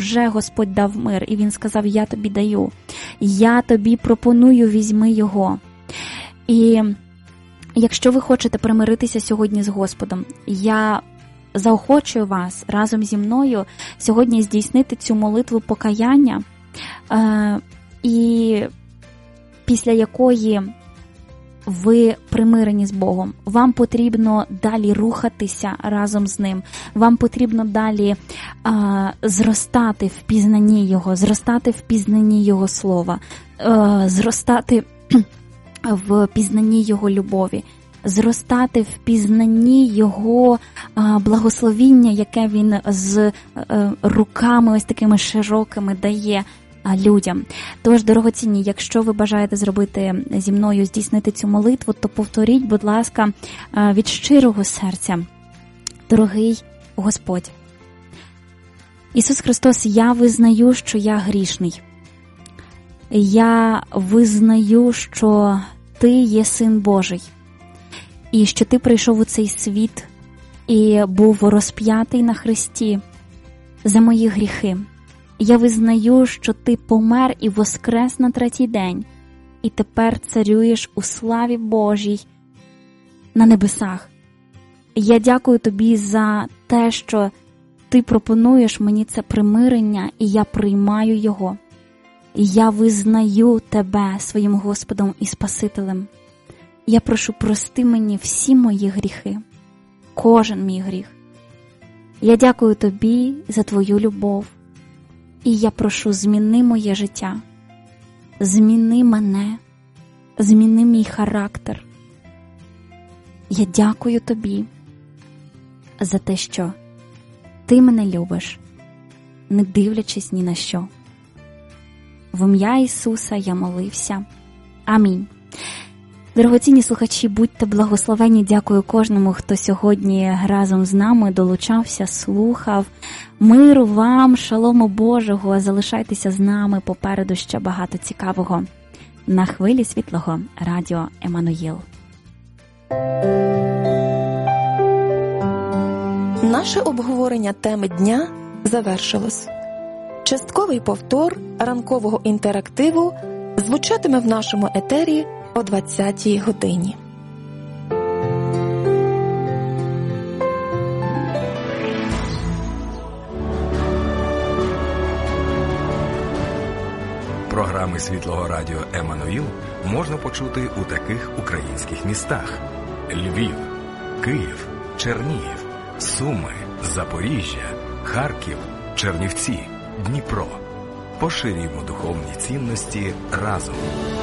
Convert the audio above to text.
вже Господь дав мир, і він сказав: я тобі даю, я тобі пропоную, візьми його. І якщо ви хочете примиритися сьогодні з Господом, я заохочую вас разом зі мною сьогодні здійснити цю молитву покаяння, і після якої ви примирені з Богом. Вам потрібно далі рухатися разом з Ним. Вам потрібно далі зростати в пізнанні Його, зростати в пізнанні Його Слова, зростати в пізнанні Його любові, зростати в пізнанні Його благословіння, яке Він з руками ось такими широкими дає людям. Тож, дорогоцінні, якщо ви бажаєте зробити зі мною, здійснити цю молитву, то повторіть, будь ласка, від щирого серця: дорогий Господь, Ісус Христос, я визнаю, що я грішний. Я визнаю, що Ти є Син Божий, і що Ти прийшов у цей світ і був розп'ятий на хресті за мої гріхи. Я визнаю, що Ти помер і воскрес на третій день, і тепер царюєш у славі Божій на небесах. Я дякую Тобі за те, що Ти пропонуєш мені це примирення, і я приймаю його. Я визнаю Тебе своїм Господом і Спасителем. Я прошу, прости мені всі мої гріхи, кожен мій гріх. Я дякую Тобі за Твою любов. І я прошу, зміни моє життя, зміни мене, зміни мій характер. Я дякую Тобі за те, що Ти мене любиш, не дивлячись ні на що. В ім'я Ісуса я молився. Амінь. Дорогоцінні слухачі, будьте благословені. Дякую кожному, хто сьогодні разом з нами долучався, слухав. Миру вам, шалому Божого. Залишайтеся з нами, попереду ще багато цікавого. На хвилі світлого радіо Еммануїл. Наше обговорення теми дня завершилось. Частковий повтор ранкового інтерактиву звучатиме в нашому етері о 20-й годині. Програми Світлого радіо Еммануїл можна почути у таких українських містах: Львів, Київ, Чернігів, Суми, Запоріжжя, Харків, Чернівці, Дніпро. Поширюємо духовні цінності разом.